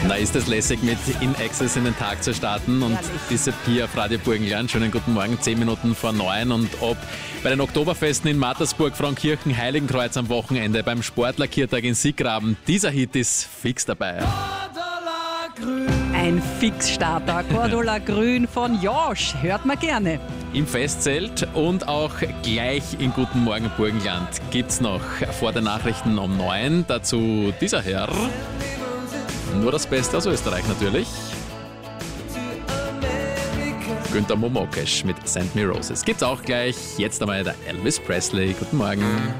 Na, ist das lässig, mit In Access in den Tag zu starten und Disappear auf Radio Burgenland. Schönen guten Morgen, 10 Minuten vor 9 und ob bei den Oktoberfesten in Mattersburg, Frauenkirchen, Heiligenkreuz am Wochenende, beim Sportlackiertag in Siegraben. Dieser Hit ist fix dabei. Ein Fixstarter, Cordula Grün von Josh, hört man gerne. Im Festzelt und auch gleich in Guten Morgen Burgenland gibt's noch vor den Nachrichten um 9. Dazu dieser Herr. Nur das Beste aus Österreich natürlich. Günther Momokesch mit Send Me Roses. Gibt's auch gleich. Jetzt einmal der Elvis Presley. Guten Morgen.